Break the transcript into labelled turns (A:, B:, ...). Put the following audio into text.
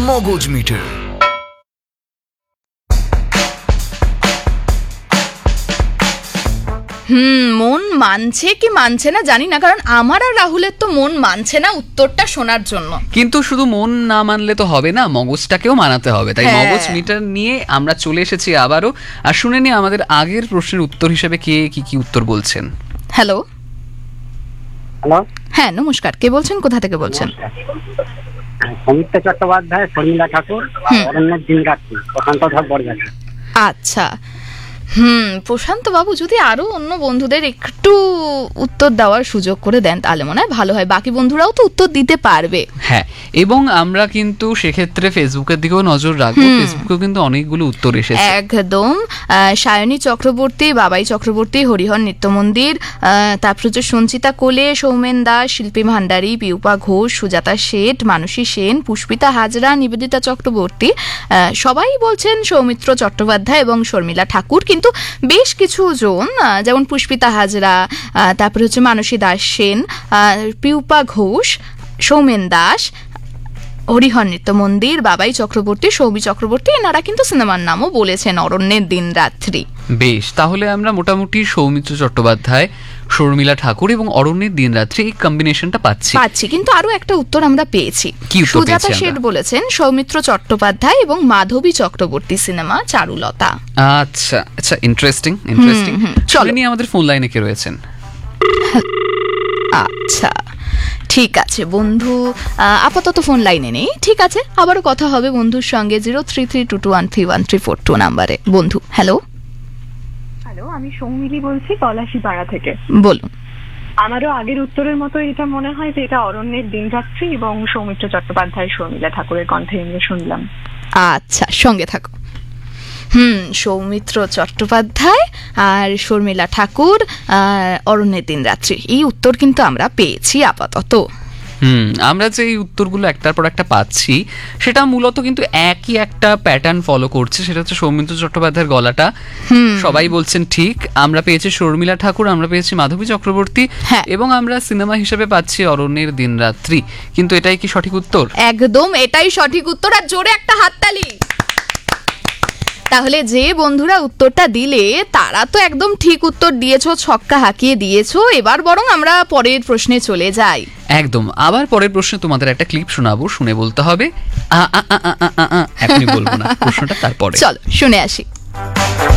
A: মগজ মিটার।
B: মন মানছে কি মানছে না জানি না, কারণ আমার আর রাহুলের তো মন মানছে না উত্তরটা শোনার জন্য।
C: কিন্তু শুধু মন না মানলে তো হবে না, মগজটাকেও মানাতে হবে। তাই মগজ মিটার নিয়ে আমরা চলে এসেছি আবারও। আর শুনে নিই আমাদের আগের প্রশ্নের উত্তর হিসেবে কে কি উত্তর বলছেন।
B: হ্যালো
D: হ্যালো,
B: হ্যাঁ নমস্কার, কে বলছেন, কোথা থেকে বলছেন?
D: সৌমিত্র চট্টোপাধ্যায়, শর্মিলা ঠাকুর, অরণ্যের দিন রাত্রি, প্রশান্ত ধর বরযাত্রী।
B: আচ্ছা, প্রশান্ত বাবু যদি আরো অন্য বন্ধুদের একটু উত্তর দেওয়ার সুযোগ করে দেন তাহলে মনে হয় ভালো হয়, বাকি বন্ধুরাও তো উত্তর দিতে পারবে।
C: হ্যাঁ, এবং আমরা কিন্তু সেক্ষেত্রে ফেসবুকের দিকেও নজর রাখবো, ফেসবুকেও কিন্তু অনেকগুলো উত্তর এসেছে
B: একদম। সায়নী চক্রবর্তী, বাবাই চক্রবর্তী, হরিহর নৃত্য মন্দির, তারপর হচ্ছে সঞ্চিতা কোলে, সৌমেন দাস, শিল্পী ভান্ডারী, পিউপা ঘোষ, সুজাতা শেঠ, মানসী সেন, পুষ্পিতা হাজরা, নিবেদিতা চক্রবর্তী, সবাই বলছেন সৌমিত্র চট্টোপাধ্যায় এবং শর্মিলা ঠাকুর। কিন্তু বেশ কিছু জন যেমন পুষ্পিতা হাজরা, তারপরে হচ্ছে মানসী দাস সেন, পিউপা ঘোষ, সৌমেন দাস, হরিহর নৃত্য মন্দির, বাবাই চক্রবর্তী, সৌমি চক্রবর্তী, এনারা কিন্তু সিনেমার নামও বলেছেন অরণ্যের দিন রাত্রি।
C: বেশ, তাহলে আমরা মোটামুটি সৌমিত্র চট্টোপাধ্যায়, শর্মিলা ঠাকুর এবং অরণ্যের দিন রাত্রি এই কম্বিনেশনটা পাচ্ছি।
B: কিন্তু আরো একটা উত্তর আমরা পেয়েছি।
C: কি উত্তর
B: সুজাতা
C: পেয়েছি
B: শেঠ বলেছেন সৌমিত্র চট্টোপাধ্যায় এবং মাধবী চক্রবর্তী সিনেমা চারুলতা।
C: আচ্ছা, ইন্টারেস্টিং। চলে নিয়ে আমাদের ফোন লাইনে কে রয়েছেন?
B: আচ্ছা ঠিক আছে বন্ধু, আপাতত ফোন লাইনে নেই। ঠিক আছে, আবারও কথা হবে বন্ধুর সঙ্গে 0332131342 নাম্বারে। বন্ধু হ্যালো।
E: হ্যালো, আমি সৌমিলি বলছি পলাশীপাড়া থেকে।
B: বলুন।
E: আমারও আগের উত্তরের মতো এটা মনে হয় যে এটা অরণ্যের দিনরাত্রি এবং সৌমিত্র চট্টোপাধ্যায়, শর্মিলা ঠাকুরের কণ্ঠে আমরা শুনলাম।
B: আচ্ছা, সঙ্গে থাকো। সৌমিত্র চট্টোপাধ্যায় আর শর্মিলা ঠাকুর, অরণ্যের দিন রাত্রি, এই উত্তর কিন্তু আমরা পেয়েছি আপাতত।
C: আমরা যে এই উত্তরগুলো একটার পর একটা পাচ্ছি সেটা মূলত কিন্তু একই একটা প্যাটার্ন ফলো করছে, সেটা হচ্ছে সৌমিত্র চট্টোপাধ্যায়ের গলাটা সবাই বলছেন ঠিক। আমরা পেয়েছি শর্মিলা ঠাকুর, আমরা পেয়েছি মাধবী চক্রবর্তী, এবং আমরা সিনেমা হিসেবে পাচ্ছি অরণ্যের দিন রাত্রি। কিন্তু এটাই কি সঠিক উত্তর?
B: একদম এটাই সঠিক উত্তর। আর জোরে একটা হাততালি। তাহলে যে বন্ধুরা উত্তরটা দিলে তারা তো একদম ঠিক উত্তর দিয়েছো, ছক্কা হাঁকিয়ে দিয়েছো। এবার বরং আমরা পরের প্রশ্নে চলে যাই।
C: একদম, আবার পরের প্রশ্নে তোমাদের একটা ক্লিপ শোনাবো, শুনে বলতে হবে। এখনই বলবো না প্রশ্নটা, তারপরে
B: চলো শুনে আসি।